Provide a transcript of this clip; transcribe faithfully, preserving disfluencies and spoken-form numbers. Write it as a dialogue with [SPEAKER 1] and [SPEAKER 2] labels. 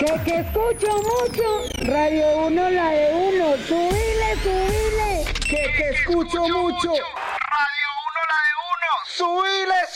[SPEAKER 1] Que, que escucho mucho. Radio uno, la de uno. Subile, subile.
[SPEAKER 2] Que, que escucho mucho. Radio uno, la de uno. Subile,